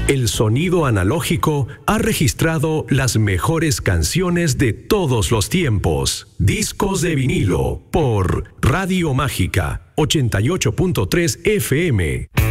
El sonido analógico ha registrado las mejores canciones de todos los tiempos. Discos de vinilo por Radio Mágica 88.3 FM.